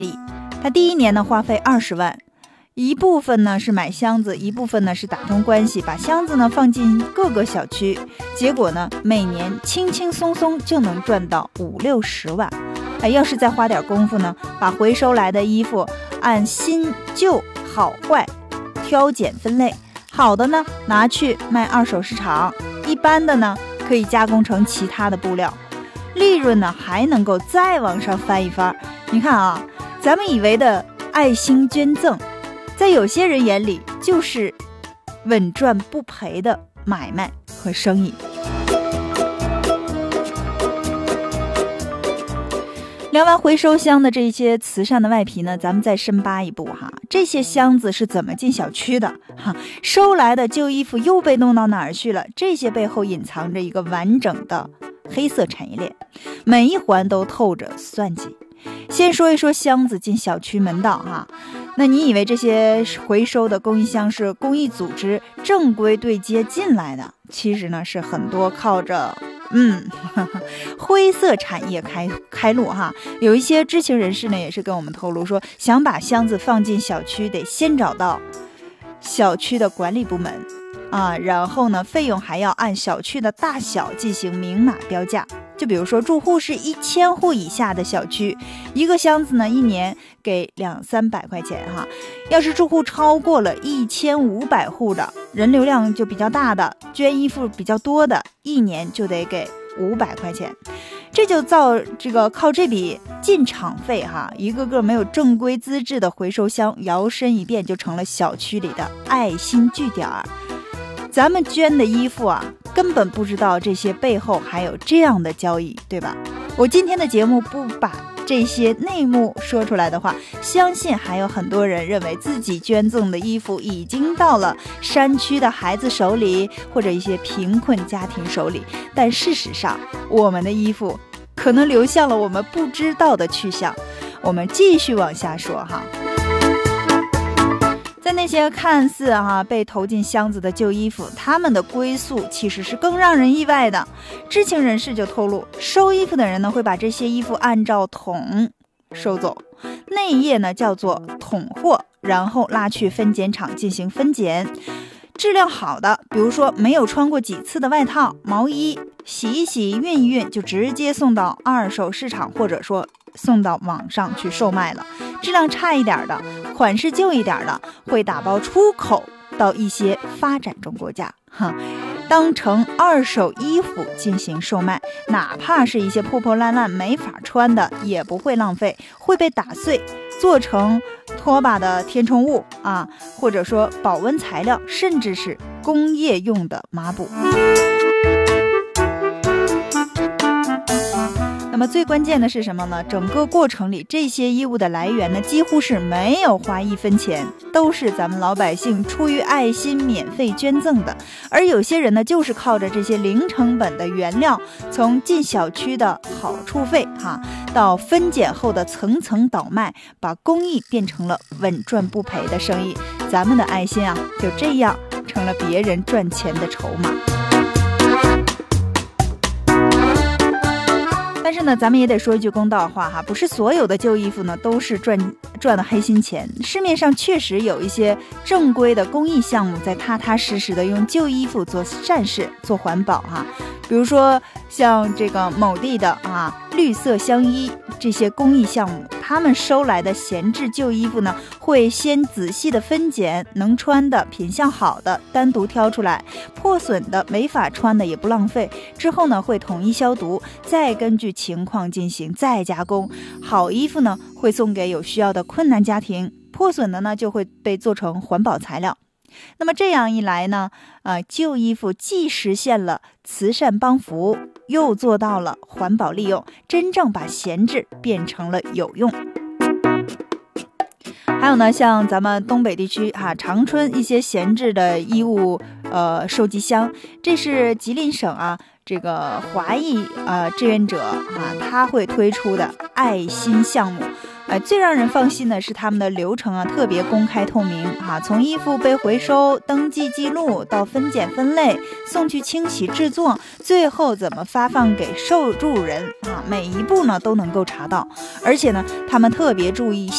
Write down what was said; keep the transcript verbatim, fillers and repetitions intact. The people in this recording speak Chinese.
他第一年呢花费二十万，一部分呢是买箱子，一部分呢是打通关系，把箱子呢放进各个小区，结果呢每年轻轻松松就能赚到五六十万。哎，要是再花点功夫呢，把回收来的衣服按新旧好坏挑拣分类，好的呢拿去卖二手市场，一般的呢可以加工成其他的布料，利润呢还能够再往上翻一番。你看啊，咱们以为的爱心捐赠，在有些人眼里就是稳赚不赔的买卖和生意。聊完回收箱的这些慈善的外皮呢，咱们再深扒一步哈，这些箱子是怎么进小区的哈？收来的旧衣服又被弄到哪儿去了？这些背后隐藏着一个完整的黑色产业链，每一环都透着算计。先说一说箱子进小区门道哈，那你以为这些回收的公益箱是公益组织正规对接进来的？其实呢，是很多靠着嗯呵呵灰色产业开开路哈。有一些知情人士呢，也是跟我们透露说，想把箱子放进小区，得先找到小区的管理部门啊，然后呢，费用还要按小区的大小进行明码标价。就比如说住户是一千户以下的小区，一个箱子呢一年给两三百块钱哈。要是住户超过了一千五百户的，人流量就比较大的，捐衣服比较多的，一年就得给五百块钱。这就造这个靠这笔进场费哈，一个个没有正规资质的回收箱摇身一变就成了小区里的爱心据点。咱们捐的衣服啊，根本不知道这些背后还有这样的交易，对吧？我今天的节目不把这些内幕说出来的话，相信还有很多人认为自己捐赠的衣服已经到了山区的孩子手里，或者一些贫困家庭手里。但事实上，我们的衣服可能流向了我们不知道的去向。我们继续往下说哈。在那些看似啊被投进箱子的旧衣服，他们的归宿其实是更让人意外的。知情人士就透露，收衣服的人呢会把这些衣服按照桶收走，那一页呢叫做桶货，然后拉去分拣厂进行分拣。质量好的，比如说没有穿过几次的外套、毛衣，洗一洗、熨一熨，就直接送到二手市场，或者说送到网上去售卖了。质量差一点的，款式旧一点的，会打包出口到一些发展中国家哈，当成二手衣服进行售卖。哪怕是一些破破烂烂没法穿的，也不会浪费，会被打碎做成拖把的填充物啊，或者说保温材料，甚至是工业用的抹布。那么最关键的是什么呢？整个过程里，这些衣物的来源呢，几乎是没有花一分钱，都是咱们老百姓出于爱心免费捐赠的。而有些人呢，就是靠着这些零成本的原料，从进小区的好处费哈，到分拣后的层层倒卖，把公益变成了稳赚不赔的生意。咱们的爱心啊，就这样成了别人赚钱的筹码。但是呢，咱们也得说一句公道话哈，不是所有的旧衣服呢都是赚赚的黑心钱。市面上确实有一些正规的公益项目在踏踏实实的用旧衣服做善事、做环保哈。比如说像这个某地的啊绿色相依这些公益项目，他们收来的闲置旧衣服呢，会先仔细的分拣，能穿的、品相好的单独挑出来，破损的、没法穿的也不浪费。之后呢，会统一消毒，再根据情况进行再加工。好衣服呢，会送给有需要的困难家庭，破损的呢，就会被做成环保材料。那么这样一来呢，呃，旧衣服既实现了慈善帮扶，又做到了环保利用，真正把闲置变成了有用。还有呢，像咱们东北地区哈、啊，长春一些闲置的衣物呃收集箱，这是吉林省啊这个华裔呃志愿者啊他会推出的爱心项目。呃，最让人放心的是他们的流程啊，特别公开透明啊，从衣服被回收、登记记录到分拣分类、送去清洗制作，最后怎么发放给受助人啊，每一步呢都能够查到。而且呢，他们特别注意